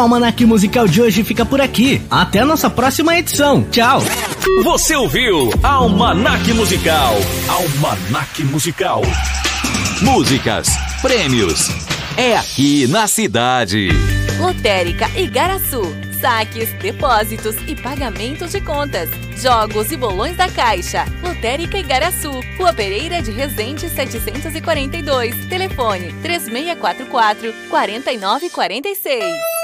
Almanac Musical de hoje fica por aqui. Até a nossa próxima edição. Tchau! Você ouviu Almanac Musical. Almanac Musical. Músicas, prêmios. É aqui na cidade. Lotérica Igaraçu. Saques, depósitos e pagamentos de contas. Jogos e bolões da Caixa. Lotérica Igaraçu. Rua Pereira de Resende 742. Telefone 3644-4946.